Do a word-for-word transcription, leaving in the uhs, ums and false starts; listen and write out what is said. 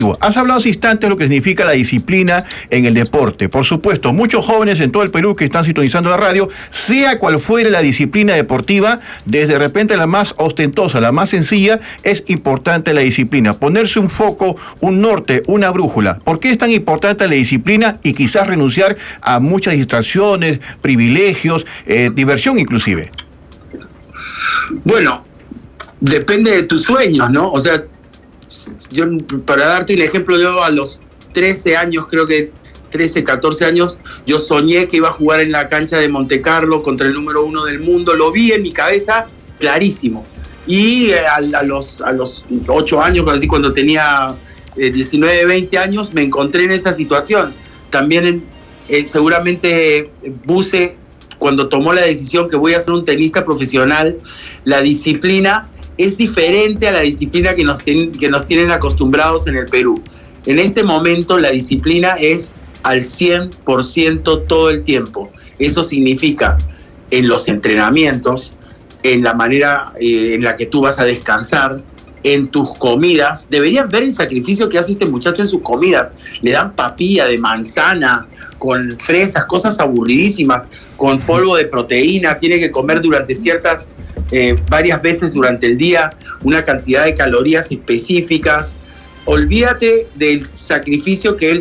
Has hablado hace instantes de lo que significa la disciplina en el deporte. Por supuesto, muchos jóvenes en todo el Perú que están sintonizando la radio, sea cual fuere la disciplina deportiva, desde de repente la más ostentosa, la más sencilla, es importante la disciplina. Ponerse un foco, un norte, una brújula. ¿Por qué es tan importante la disciplina y quizás renunciar a muchas distracciones, privilegios, eh, diversión inclusive? Bueno, depende de tus sueños, ¿no? O sea, yo, para darte un ejemplo, yo a los trece años, creo que trece, catorce años, yo soñé que iba a jugar en la cancha de Monte Carlo contra el número uno del mundo. Lo vi en mi cabeza clarísimo. Y a, a los a los ocho años, así cuando tenía eh, diecinueve, veinte años, me encontré en esa situación. También en, eh, seguramente Buse, cuando tomó la decisión que voy a ser un tenista profesional, la disciplina es diferente a la disciplina que nos, ten, que nos tienen acostumbrados en el Perú. En este momento la disciplina es al cien por ciento todo el tiempo. Eso significa en los entrenamientos, en la manera eh, en la que tú vas a descansar, en tus comidas. Deberían ver el sacrificio que hace este muchacho en sus comidas. Le dan papilla de manzana, con fresas, cosas aburridísimas, con polvo de proteína. Tiene que comer durante ciertas, eh, varias veces durante el día, una cantidad de calorías específicas. Olvídate del sacrificio que él